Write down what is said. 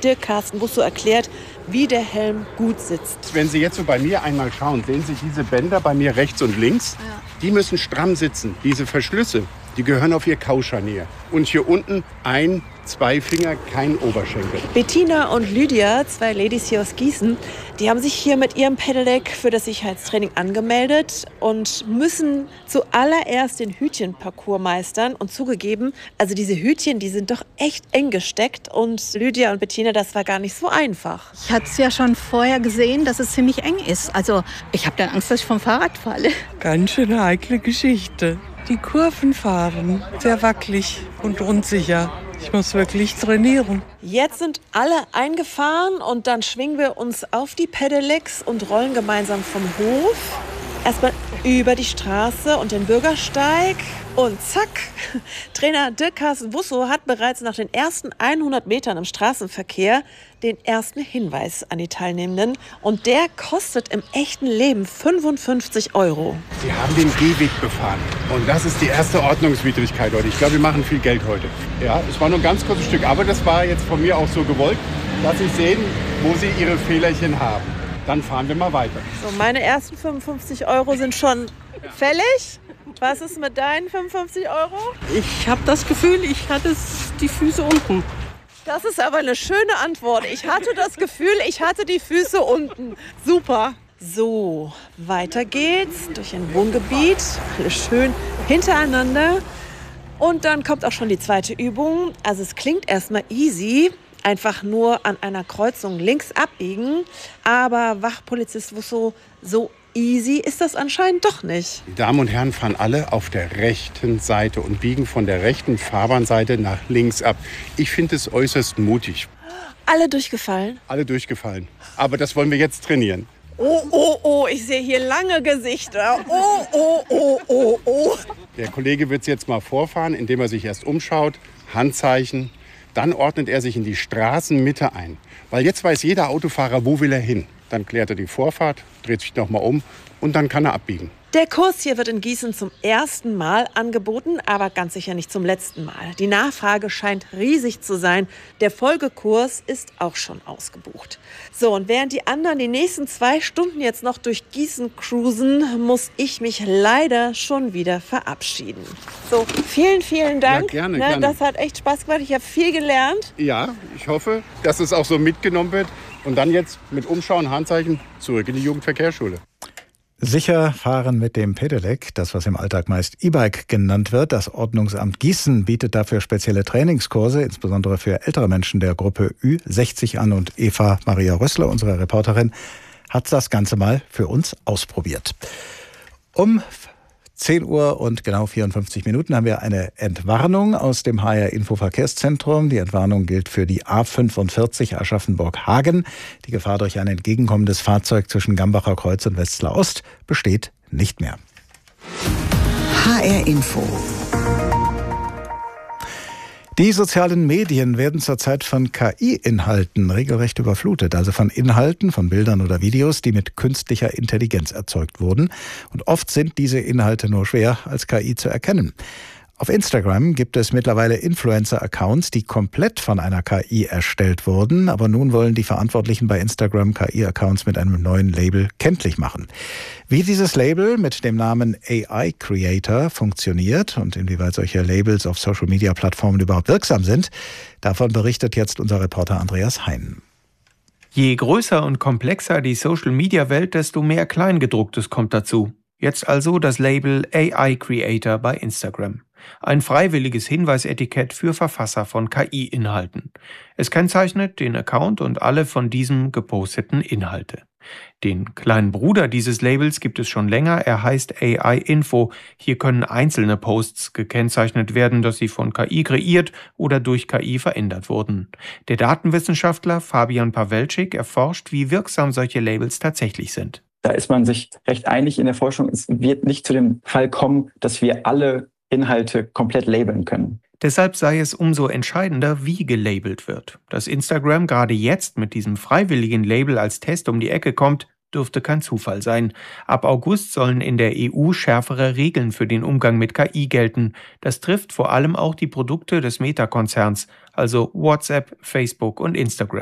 Dirk Carsten Busso erklärt, wie der Helm gut sitzt. Wenn Sie jetzt so bei mir einmal schauen, sehen Sie diese Bänder bei mir rechts und links? Ja. Die müssen stramm sitzen. Diese Verschlüsse, die gehören auf Ihr Kauscharnier. Und hier unten 2 Finger, kein Oberschenkel. Bettina und Lydia, 2 Ladies hier aus Gießen, die haben sich hier mit ihrem Pedelec für das Sicherheitstraining angemeldet und müssen zuallererst den Hütchenparcours meistern. Und zugegeben, also diese Hütchen, die sind doch echt eng gesteckt. Und Lydia und Bettina, das war gar nicht so einfach. Ich hatte es ja schon vorher gesehen, dass es ziemlich eng ist. Also ich habe dann Angst, dass ich vom Fahrrad falle. Ganz schön heikle Geschichte. Die Kurven fahren, sehr wackelig und unsicher. Ich muss wirklich trainieren. Jetzt sind alle eingefahren und dann schwingen wir uns auf die Pedelecs und rollen gemeinsam vom Hof. Erstmal über die Straße und den Bürgersteig und zack. Trainer Dirk Carsten Busso hat bereits nach den ersten 100 Metern im Straßenverkehr den ersten Hinweis an die Teilnehmenden. Und der kostet im echten Leben 55 €. Sie haben den Gehweg befahren. Und das ist die erste Ordnungswidrigkeit heute. Ich glaube, wir machen viel Geld heute. Ja, es war nur ein ganz kurzes Stück. Aber das war jetzt von mir auch so gewollt, dass Sie sehen, wo Sie Ihre Fehlerchen haben. Dann fahren wir mal weiter. So, meine ersten 55 € sind schon fällig. Was ist mit deinen 55 €? Ich habe das Gefühl, ich hatte die Füße unten. Das ist aber eine schöne Antwort. Ich hatte das Gefühl, ich hatte die Füße unten. Super. So, weiter geht's durch ein Wohngebiet. Alles schön hintereinander. Und dann kommt auch schon die zweite Übung. Also es klingt erstmal easy. Einfach nur an einer Kreuzung links abbiegen. Aber Wachpolizist Busso, so easy ist das anscheinend doch nicht. Die Damen und Herren fahren alle auf der rechten Seite und biegen von der rechten Fahrbahnseite nach links ab. Ich finde es äußerst mutig. Alle durchgefallen? Alle durchgefallen. Aber das wollen wir jetzt trainieren. Oh, ich sehe hier lange Gesichter. Oh. Der Kollege wird es jetzt mal vorfahren, indem er sich erst umschaut, Handzeichen. Dann ordnet er sich in die Straßenmitte ein. Weil jetzt weiß jeder Autofahrer, wo will er hin. Dann klärt er die Vorfahrt, dreht sich nochmal um und dann kann er abbiegen. Der Kurs hier wird in Gießen zum ersten Mal angeboten, aber ganz sicher nicht zum letzten Mal. Die Nachfrage scheint riesig zu sein. Der Folgekurs ist auch schon ausgebucht. So, und während die anderen die nächsten 2 Stunden jetzt noch durch Gießen cruisen, muss ich mich leider schon wieder verabschieden. So, vielen Dank. Ja, gerne. Das hat echt Spaß gemacht. Ich habe viel gelernt. Ja, ich hoffe, dass es auch so mitgenommen wird. Und dann jetzt mit Umschauen, Handzeichen, zurück in die Jugendverkehrsschule. Sicher fahren mit dem Pedelec, das was im Alltag meist E-Bike genannt wird. Das Ordnungsamt Gießen bietet dafür spezielle Trainingskurse, insbesondere für ältere Menschen der Gruppe Ü60 an. Und Eva Maria Rössler, unsere Reporterin, hat das Ganze mal für uns ausprobiert. Um 10 Uhr und genau 54 Minuten haben wir eine Entwarnung aus dem HR Info Verkehrszentrum. Die Entwarnung gilt für die A45 Aschaffenburg-Hagen. Die Gefahr durch ein entgegenkommendes Fahrzeug zwischen Gambacher Kreuz und Wetzlar Ost besteht nicht mehr. HR Info. Die sozialen Medien werden zurzeit von KI-Inhalten regelrecht überflutet, also von Inhalten, von Bildern oder Videos, die mit künstlicher Intelligenz erzeugt wurden. Und oft sind diese Inhalte nur schwer als KI zu erkennen. Auf Instagram gibt es mittlerweile Influencer-Accounts, die komplett von einer KI erstellt wurden. Aber nun wollen die Verantwortlichen bei Instagram KI-Accounts mit einem neuen Label kenntlich machen. Wie dieses Label mit dem Namen AI Creator funktioniert und inwieweit solche Labels auf Social-Media-Plattformen überhaupt wirksam sind, davon berichtet jetzt unser Reporter Andreas Hein. Je größer und komplexer die Social-Media-Welt, desto mehr Kleingedrucktes kommt dazu. Jetzt also das Label AI Creator bei Instagram. Ein freiwilliges Hinweisetikett für Verfasser von KI-Inhalten. Es kennzeichnet den Account und alle von diesem geposteten Inhalte. Den kleinen Bruder dieses Labels gibt es schon länger, er heißt AI Info. Hier können einzelne Posts gekennzeichnet werden, dass sie von KI kreiert oder durch KI verändert wurden. Der Datenwissenschaftler Fabian Pawelczyk erforscht, wie wirksam solche Labels tatsächlich sind. Da ist man sich recht einig in der Forschung. Es wird nicht zu dem Fall kommen, dass wir alle Inhalte komplett labeln können. Deshalb sei es umso entscheidender, wie gelabelt wird. Dass Instagram gerade jetzt mit diesem freiwilligen Label als Test um die Ecke kommt, dürfte kein Zufall sein. Ab August sollen in der EU schärfere Regeln für den Umgang mit KI gelten. Das trifft vor allem auch die Produkte des Meta-Konzerns, also WhatsApp, Facebook und Instagram.